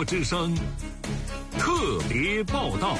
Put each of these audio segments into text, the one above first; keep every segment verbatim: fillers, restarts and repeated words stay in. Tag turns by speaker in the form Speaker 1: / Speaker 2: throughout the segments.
Speaker 1: 之声特别报道。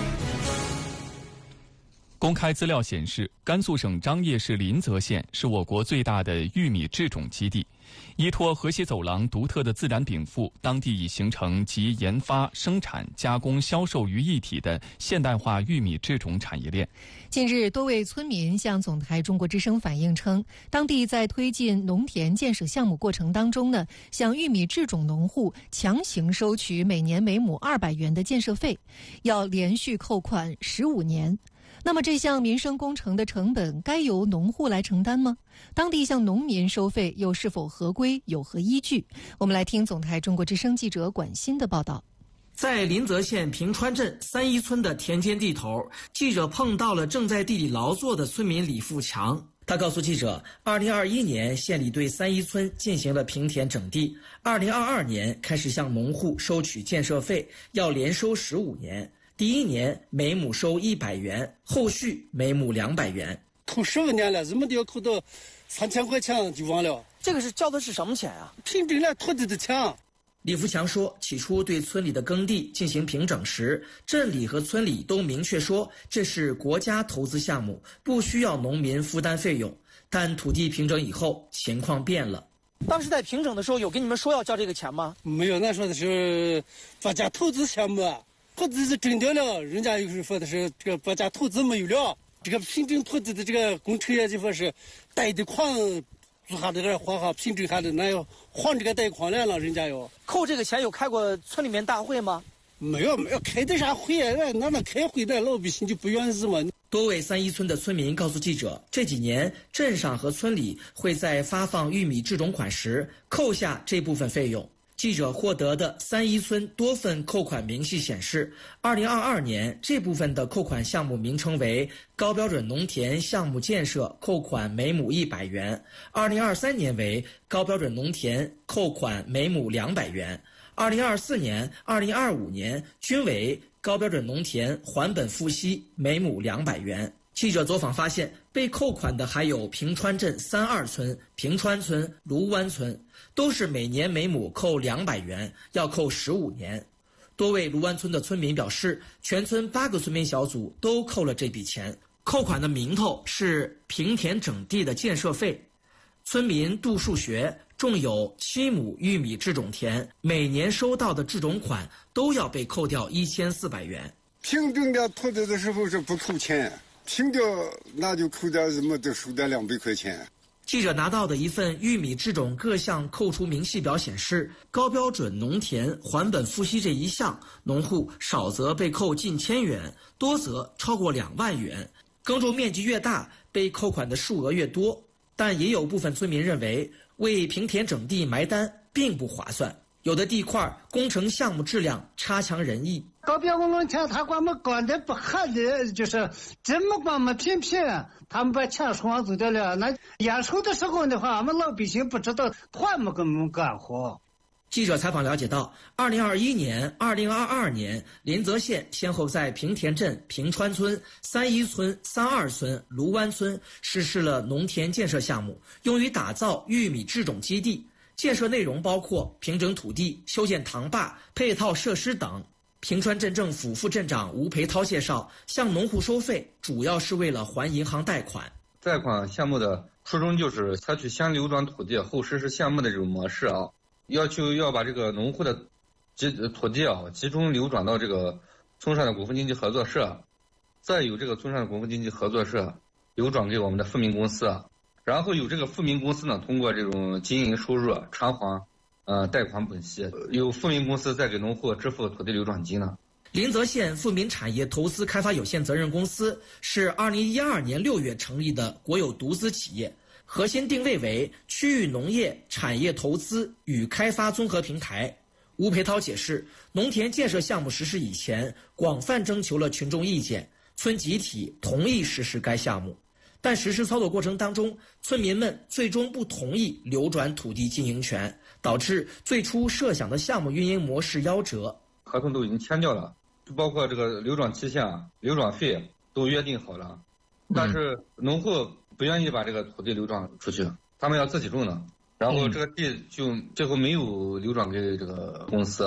Speaker 2: 公开资料显示，甘肃省张掖市临泽县是我国最大的玉米制种基地。依托河西走廊独特的自然禀赋，当地已形成集研发、生产、加工、销售于一体的现代化玉米制种产业链。
Speaker 3: 近日，多位村民向总台中国之声反映称，当地在推进农田建设项目过程当中呢，向玉米制种农户强行收取每年每亩二百元的建设费，要连续扣款十五年。那么这项民生工程的成本该由农户来承担吗？当地向农民收费又是否合规，有何依据？我们来听总台中国之声记者管欣的报道。
Speaker 4: 在临泽县平川镇三一村的田间地头，记者碰到了正在地里劳作的村民李富强。他告诉记者，二零二一年县里对三一村进行了平田整地，二零二二年开始向农户收取建设费，要连收十五年。第一年每亩收一百元，后续每亩两百元。
Speaker 5: 扣十五年了，怎么都要扣到三千块钱就完了。
Speaker 6: 这个是交的是什么钱啊？
Speaker 5: 平整了土地的钱。
Speaker 4: 李福强说，起初对村里的耕地进行平整时，镇里和村里都明确说这是国家投资项目，不需要农民负担费用。但土地平整以后，情况变了。
Speaker 6: 当时在平整的时候，有跟你们说要交这个钱吗？
Speaker 5: 没有，那说的是国家投资项目。土地是整掉了，人家又是说的是这个国家投资没有了，这个平整土地的这个工程也就说是贷的款做下这个还好平整下的，那要还这个贷款来了，人家要
Speaker 6: 扣这个钱。有开过村里面大会吗？
Speaker 5: 没有，没有开的啥会啊？哪能开会的？老百姓就不愿意嘛。
Speaker 4: 多位三一村的村民告诉记者，这几年镇上和村里会在发放玉米制种款时扣下这部分费用。记者获得的三一村多份扣款明细显示，二零二二年这部分的扣款项目名称为高标准农田项目建设，扣款每亩一百元；二零二三年为高标准农田，扣款每亩两百元；二零二四年、二零二五年均为高标准农田还本付息，每亩两百元。记者走访发现，被扣款的还有平川镇三二村、平川村、卢湾村，都是每年每亩扣两百元，要扣十五年。多位卢湾村的村民表示，全村八个村民小组都扣了这笔钱，扣款的名头是平田整地的建设费。村民杜树学种有七亩玉米制种田，每年收到的制种款都要被扣掉一千四百元。
Speaker 7: 平整的土地的时候是不扣钱。停掉那就扣掉什么都收掉两百块钱。
Speaker 4: 记者拿到的一份玉米制种各项扣除明细表显示，高标准农田还本付息这一项，农户少则被扣近千元，多则超过两万元。耕种面积越大，被扣款的数额越多。但也有部分村民认为，为平田整地埋单并不划算。有的地块工程项目质量差强人意。
Speaker 5: 高标准农田他管我们管的不合理，就是怎么管我们偏偏他们把钱收走掉了。那验收的时候的话，我们老百姓不知道他们给我们干活。
Speaker 4: 记者采访了解到，二零二一年、二零二二年，临泽县先后在平田镇、平川村、三一村、三二村、卢湾村实施了农田建设项目，用于打造玉米制种基地。建设内容包括平整土地、修建塘坝、配套设施等。平川镇政府副镇长吴培涛介绍，向农户收费主要是为了还银行贷款。
Speaker 8: 贷款项目的初衷就是采取先流转土地后实施项目的这种模式啊，要求要把这个农户的集土地啊集中流转到这个村上的股份经济合作社，再由这个村上的股份经济合作社流转给我们的富民公司，然后有这个富民公司呢通过这种经营收入偿还呃贷款本息，由富民公司再给农户支付土地流转金呢。
Speaker 4: 临泽县富民产业投资开发有限责任公司是二零一二年六月成立的国有独资企业，核心定位为区域农业产业投资与开发综合平台。吴培涛解释，农田建设项目实施以前，广泛征求了群众意见，村集体同意实施该项目。但实施操作过程当中，村民们最终不同意流转土地经营权，导致最初设想的项目运营模式夭折。
Speaker 8: 合同都已经签掉了，就包括这个流转期限、流转费都约定好了，但是农户不愿意把这个土地流转出去，他们要自己种的，然后这个地就最后没有流转给这个公司，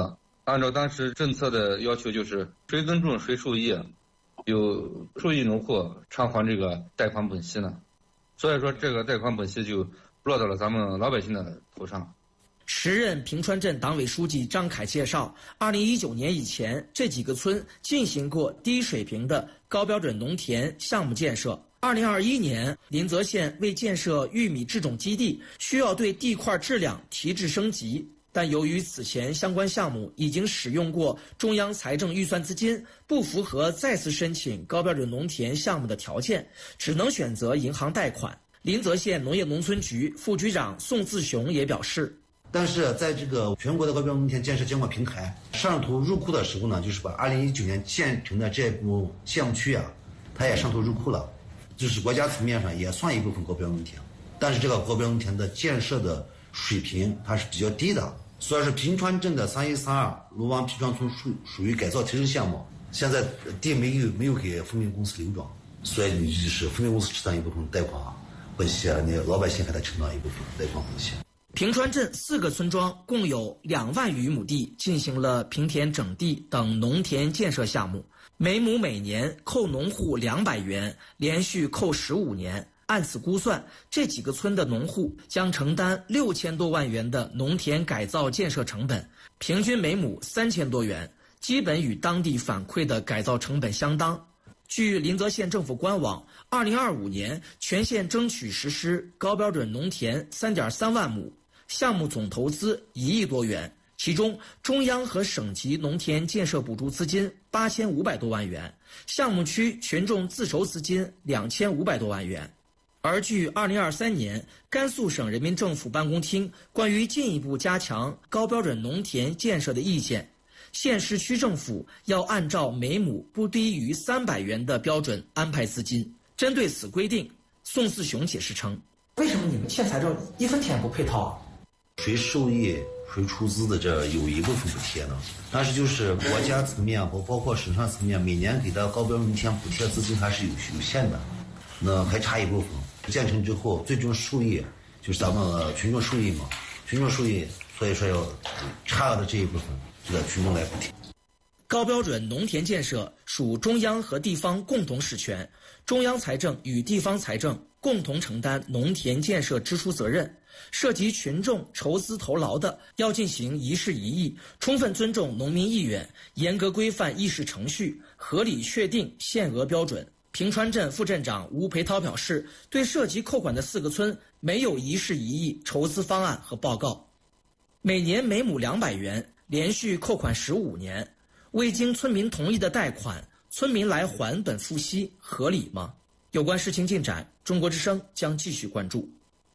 Speaker 8: 按照当时政策的要求，就是谁耕种谁受益，有受益农户偿还这个贷款本息呢。所以说，这个贷款本息就落到了咱们老百姓的头上。
Speaker 4: 时任平川镇党委书记张凯介绍，二零一九年以前，这几个村进行过低水平的高标准农田项目建设。二零二一年，临泽县为建设玉米制种基地，需要对地块质量提质升级，但由于此前相关项目已经使用过中央财政预算资金，不符合再次申请高标准农田项目的条件，只能选择银行贷款。临泽县农业农村局副局长宋自雄也表示，
Speaker 9: 但是在这个全国的高标准农田建设监管平台上图入库的时候呢，就是把二零一九年建成的这部项目区啊，它也上图入库了，就是国家层面上也算一部分高标准农田，但是这个高标准农田的建设的水平它是比较低的，所以说平川镇的三一三二卢湾平川村属属于改造提升项目，现在地没有没有给分配公司流转，所以你就是分配公司承担一部分贷款本息啊，你老百姓还得承担一部分贷款本息。
Speaker 4: 平川镇四个村庄共有两万余亩地进行了平田整地等农田建设项目，每亩每年扣农户两百元，连续扣十五年。按此估算，这几个村的农户将承担六千多万元的农田改造建设成本，平均每亩三千多元，基本与当地反馈的改造成本相当。据临泽县政府官网，二零二五年全县争取实施高标准农田三点三万亩，项目总投资一亿多元，其中中央和省级农田建设补助资金八千五百多万元，项目区群众自筹资金两千五百多万元。而据二零二三年甘肃省人民政府办公厅关于进一步加强高标准农田建设的意见，县市区政府要按照每亩不低于三百元的标准安排资金。针对此规定，宋自雄解释称，为什么你们县财政一分钱不配套啊？
Speaker 9: 谁受益谁出资的这有一部分补贴呢，但是就是国家层面包包括省上层面每年给的高标准农田补贴资金还是有有限的，那还差一部分。建成之后最终受益就是咱们群众受益嘛，群众受益，所以说要差额的这一部分就在群众来补贴。
Speaker 4: 高标准农田建设属中央和地方共同实权，中央财政与地方财政共同承担农田建设支出责任，涉及群众筹资投劳的，要进行一事一议，充分尊重农民意愿，严格规范议事程序，合理确定限额标准。平川镇副镇长吴培涛表示，对涉及扣款的四个村没有一事一议筹资方案和报告，每年每亩两百元，连续扣款十五年，未经村民同意的贷款，村民来还本付息，合理吗？有关事情进展，中国之声将继续关注。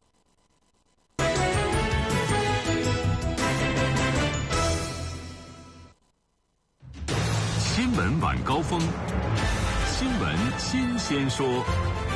Speaker 1: 新闻晚高峰，新闻新鲜说。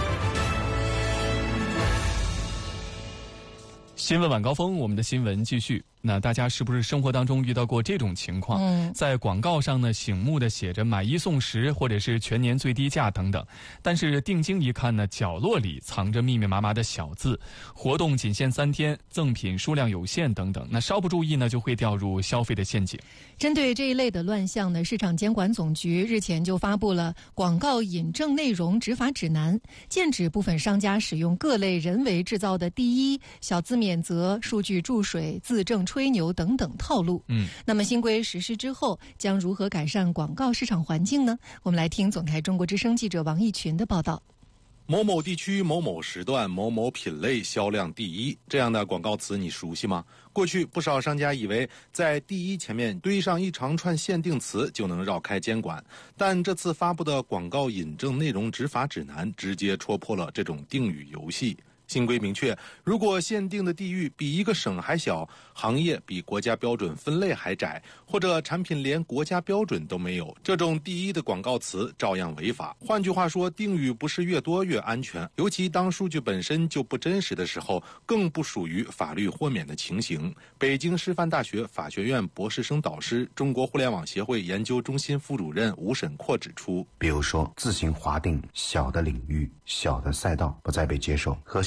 Speaker 2: 新闻晚高峰，我们的新闻继续。那大家是不是生活当中遇到过这种情况？嗯，在广告上呢，醒目的写着买一送十，或者是全年最低价等等，但是定睛一看呢，角落里藏着密密麻麻的小字，活动仅限三天，赠品数量有限等等。那稍不注意呢，就会掉入消费的陷阱。
Speaker 3: 针对这一类的乱象呢，市场监管总局日前就发布了广告引证内容执法指南，禁止部分商家使用各类人为制造的第一、小字免责、数据注水、字正吹牛等等套路。嗯，那么新规实施之后，将如何改善广告市场环境呢？我们来听总台中国之声记者王义群的报道。
Speaker 10: 某某地区某某时段某某品类销量第一，这样的广告词你熟悉吗？过去不少商家以为在第一前面堆上一长串限定词就能绕开监管，但这次发布的广告引证内容执法指南直接戳破了这种定语游戏。新规明确，如果限定的地域比一个省还小，行业比国家标准分类还窄，或者产品连国家标准都没有，这种第一的广告词照样违法。换句话说，定语不是越多越安全，尤其当数据本身就不真实的时候，更不属于法律豁免的情形。北京师范大学法学院博士生导师、中国互联网协会研究中心副主任吴沈阔指出，
Speaker 11: 比如说自行划定小的领域、小的赛道不再被接受，核心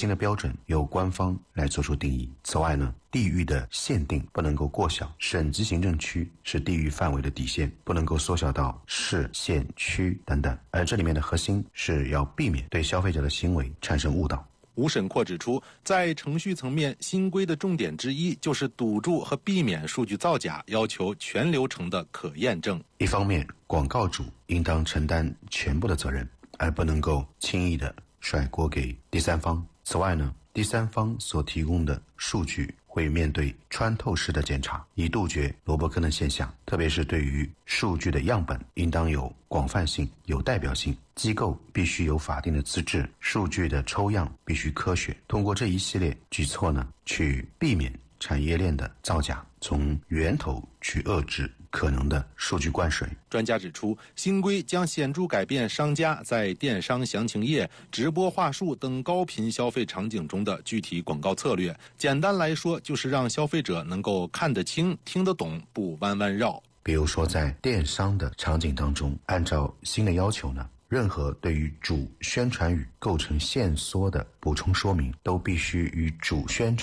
Speaker 11: 的标准由官方来做出定义。此外呢，地域的限定不能够过小，省级行政区是地域范围的底线，不能够缩小到市、县、区等等。而这里面的核心是要避免对消费者的行为产生误导。
Speaker 10: 吴审阔指出，在程序层面，新规的重点之一就是堵住和避免数据造假，要求全流程的可验证。
Speaker 11: 一方面，广告主应当承担全部的责任，而不能够轻易的甩锅给第三方。此外呢，第三方所提供的数据会面对穿透式的检查，以杜绝萝卜坑的现象。特别是对于数据的样本，应当有广泛性、有代表性，机构必须有法定的资质，数据的抽样必须科学。通过这一系列举措呢，去避免产业链的造假，从源头去遏制可能的数据灌水。
Speaker 10: 专家指出，新规将显著改变商家在电商详情页、直播话术等高频消费场景中的具体广告策略。简单来说，就是让消费者能够看得清、听得懂，不弯弯绕。
Speaker 11: 比如说，在电商的场景当中，按照新的要求呢，任何对于主宣传语构成线索的补充说明，都必须与主宣传